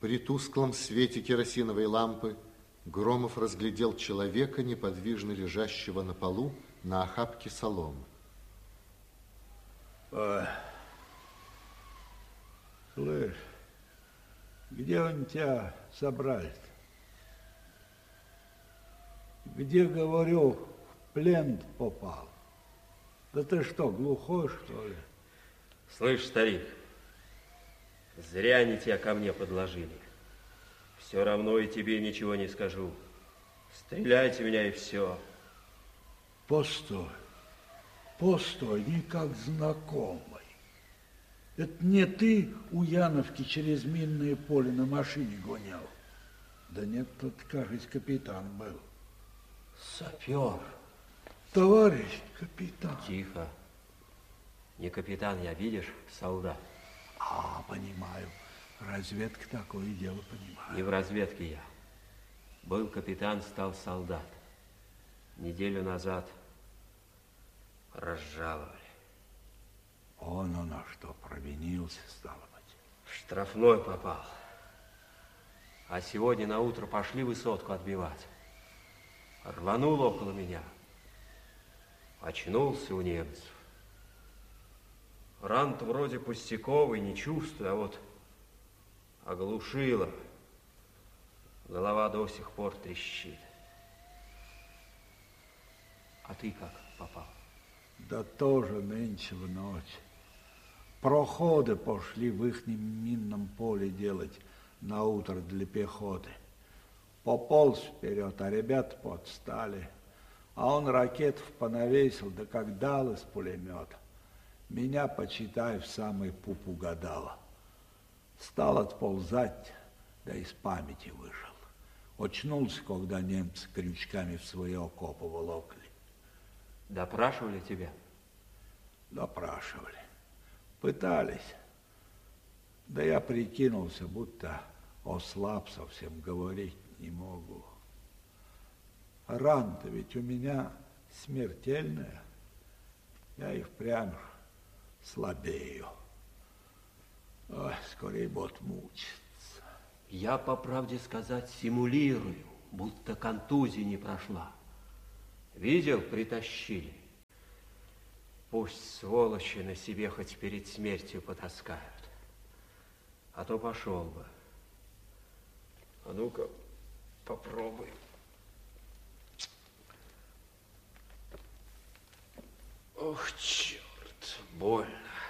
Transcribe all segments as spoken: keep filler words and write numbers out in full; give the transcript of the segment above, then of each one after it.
При тусклом свете керосиновой лампы Громов разглядел человека, неподвижно лежащего на полу на охапке соломы. Ой. Слышь, где он тебя собрали-то? Где, говорю, в плен попал? Да ты что, глухой, что ли? Слышь, старик, зря они тебя ко мне подложили. Все равно и тебе ничего не скажу. Стреляйте меня и все. Постой, постой, не как знакомый. Это не ты у Яновки через минное поле на машине гонял? Да нет, тут, кажется, капитан был. Сапер. Товарищ капитан. Тихо. Не капитан я, видишь, солдат. А, понимаю. Разведка такое дело, понимаю. Не в разведке я. Был капитан, стал солдат. Неделю назад разжаловали. Он, он, а что, провинился, стало быть? В штрафной попал. А сегодня на утро пошли высотку отбивать. Рванул около меня. Очнулся у немцев. Ран-то вроде пустяковый, не чувствую, а вот оглушило. Голова до сих пор трещит. А ты как попал? Да тоже нынче в ночь. Проходы пошли в ихнем минном поле делать на утро для пехоты. Пополз вперед, а ребята подстали. А он ракетов понавесил, да как дал из пулемета. Меня, почитай, в самый пуп угадало. Стал отползать, да из памяти вышел. Очнулся, когда немцы крючками в свои окопы волокли. Допрашивали тебя? Допрашивали. Пытались. Да я прикинулся, будто ослаб совсем, говорить не могу. Ран-то ведь у меня смертельная. Я и впрямь слабею. Ой, скорее бот мучится. Я, по правде сказать, симулирую, будто контузия не прошла. Видел, притащили. Пусть сволочи на себе хоть перед смертью потаскают. А то пошел бы. А ну-ка, попробуй. Ох, черт, больно.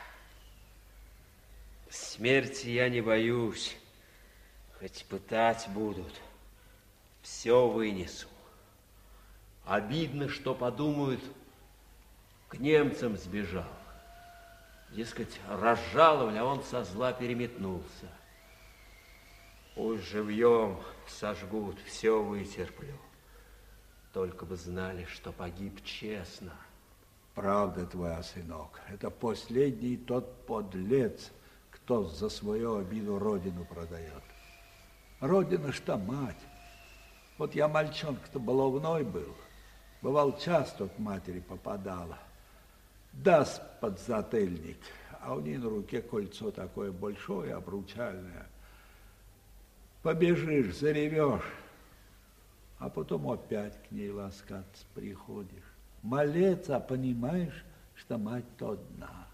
Смерти я не боюсь. Хоть пытать будут. Все вынесу. Обидно, что подумают, к немцам сбежал. Дескать, разжаловали, а он со зла переметнулся. Пусть живьем сожгут, все вытерплю. Только бы знали, что погиб честно. Правда твоя, сынок. Это последний тот подлец, кто за свою обиду родину продает. Родина что мать. Вот я мальчонка-то баловной был. Бывал, часто к матери попадала. Даст подзатыльник, а у ней на руке кольцо такое большое, обручальное. Побежишь, заревешь, а потом опять к ней ласкаться приходишь. Малец, а понимаешь, что мать-то одна.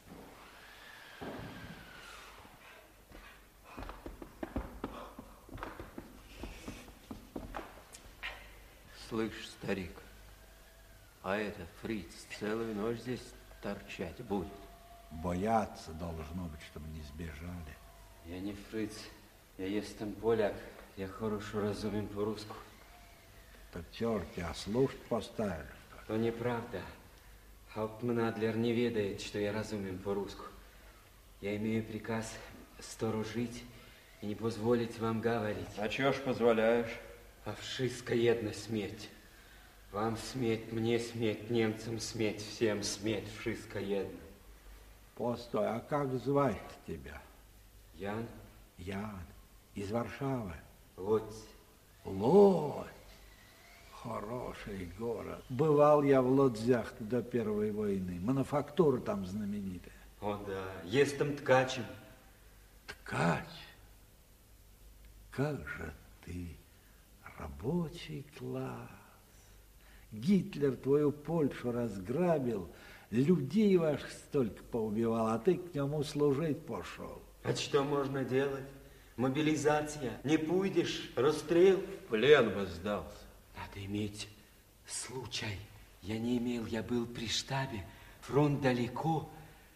Слышь, старик, а это фриц целую ночь здесь торчать будет? Бояться должно быть, чтобы не сбежали. Я не фриц, я есть там поляк, я хорошо разумею по-русски. Так черт, тебя слушать поставили. То неправда. Хауптман Адлер не ведает, что я разумею по-русски. Я имею приказ сторожить и не позволить вам говорить. А чего ж позволяешь? А вшиска една смерть. Вам смерть, мне смерть, немцам смерть, всем смерть, вшиска една. Постой, а как звать тебя? Ян? Ян. Из Варшавы? Лодзь. Лодзь. Хороший город. Бывал я в Лодзях до Первой войны. Мануфактура там знаменитая. О, да. Есть там ткачем. Ткач? как же ты, рабочий класс. Гитлер твою Польшу разграбил, людей ваших столько поубивал, а ты к нему служить пошел. А что можно делать? Мобилизация. Не пойдешь, расстрел. В плен бы сдался. Надо иметь случай. Я не имел, я был при штабе. Фронт далеко.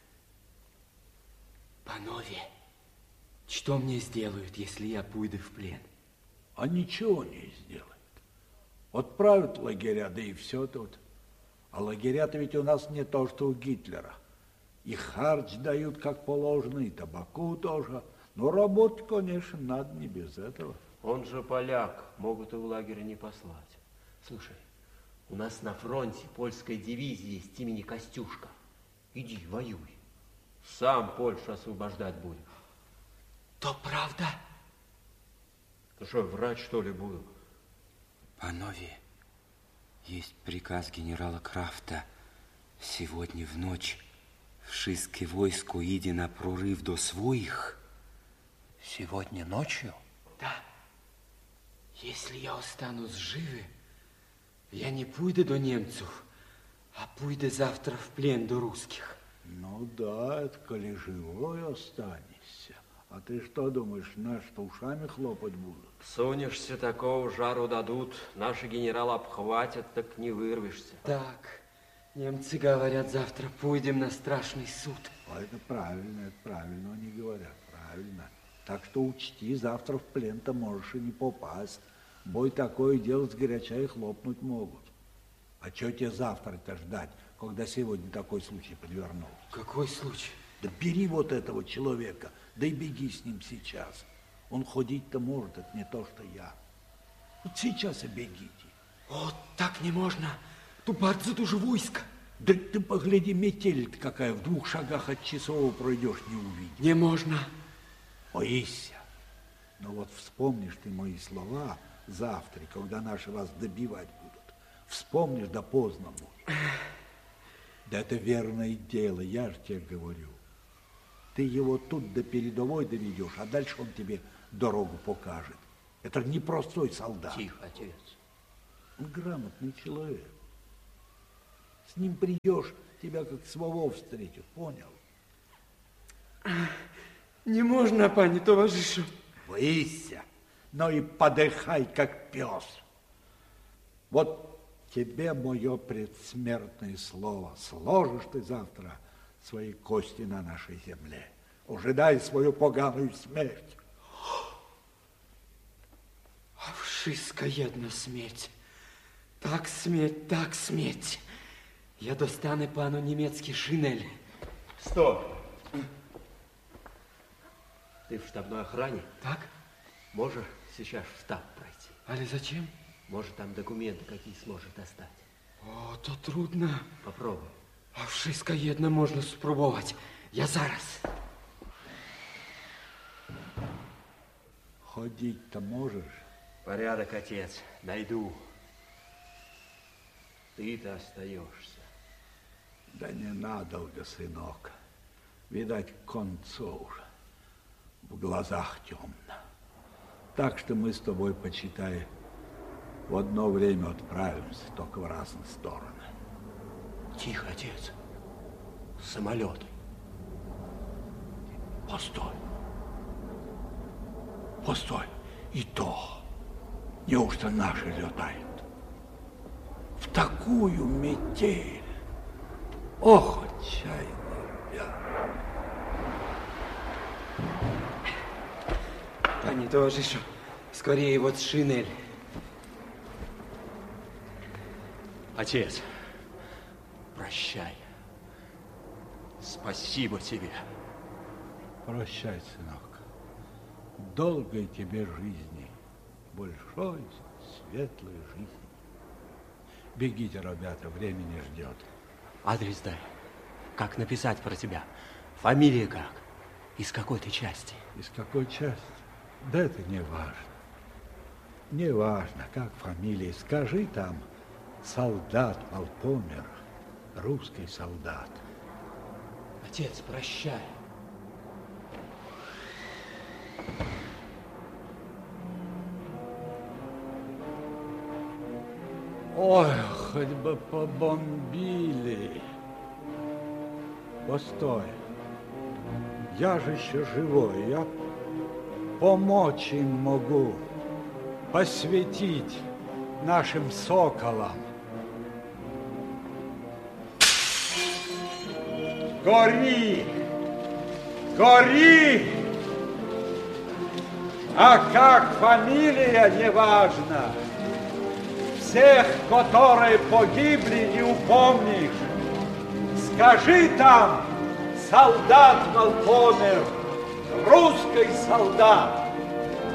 Панове, что мне сделают, если я пойду в плен? А ничего не сделают. Отправят в лагеря, да и все тут. А лагеря-то ведь у нас не то, что у Гитлера. И харч дают, как положено, и табаку тоже. Но работать, конечно, надо не без этого. Он же поляк, могут и в лагере не послать. Слушай, у нас на фронте польская дивизия есть имени Костюшка. Иди, воюй. Сам Польшу освобождать будем. То правда? Ты что, врать, что ли, буду? Панове, есть приказ генерала Крафта. Сегодня в ночь вшистке войску иди на прорыв до своих. Сегодня ночью? Да. Если я останусь живы, я не пойду до немцев, а пойду завтра в плен до русских. Ну да, это коли живой останешься. А ты что думаешь, наши-то ушами хлопать будут? Сунешься, такого жару дадут, наши генералы обхватят, так не вырвешься. Так, немцы говорят, завтра пойдем на страшный суд. А это правильно, это правильно они говорят, правильно. Так что учти, завтра в плен-то можешь и не попасть. Бой такое дело с горяча и хлопнуть могут. А что тебе завтра-то ждать, когда сегодня такой случай подвернулся? Какой случай? Да бери вот этого человека, да и беги с ним сейчас. Он ходить-то может, это не то, что я. Вот сейчас и бегите. О, так не можно. Тут bardzo дуже войска. Да ты погляди, метель-то какая, в двух шагах от часового пройдешь, не увидишь. Не можно. Боишься. Но вот вспомнишь ты мои слова завтра, когда наши вас добивать будут. Вспомнишь, да поздно будет. Да это верное дело, я же тебе говорю. Ты его тут до передовой доведешь, а дальше он тебе дорогу покажет. Это не простой солдат. Тихо, отец. Он грамотный человек. С ним придешь, тебя как своего встретят, понял? Не можно, пане товаришу. Бойся, но и подыхай, как пес. Вот тебе мое предсмертное слово. Сложишь ты завтра свои кости на нашей земле. Ожидай свою поганую смерть. А вшиска jedna смерть. Так смерть, так смерть. Я достану пану немецкий шинель. Стой! Ты в штабной охране? Так? Можешь сейчас в штаб пройти? Але зачем? Может, там документы какие сможешь достать. О, то трудно. Попробуй. А вшиска jedna можно спробовать. Я зараз. Ходить-то можешь? Порядок, отец. Найду. Ты-то остаешься. Да ненадолго, сынок. Видать, к концу уже. В глазах темно. Так что мы с тобой, почитай, в одно время отправимся, только в разные стороны. Тихо, отец. Самолет. Постой. Постой. И то. Неужто наши летают? В такую метель. Ох, отчаянный ребят. Пане товаришу, скорее вот шинель. Отец, прощай. Спасибо тебе. Прощай, сынок. Долгой тебе жизни. Большой, светлой жизни. Бегите, ребята, время не ждет. Адрес дай. Как написать про тебя? Фамилия как? Из какой ты части? Из какой части? Да это не важно. Не важно, как фамилия. Скажи там, солдат Волпомер, русский солдат. Отец, прощай. Ой, хоть бы побомбили. Постой. Я же еще живой. Я помочь им могу. Посветить нашим соколам. Гори! Гори! А как фамилия, неважно. Всех, которые погибли, не упомнишь. Скажи там, солдат мол помер, русский солдат.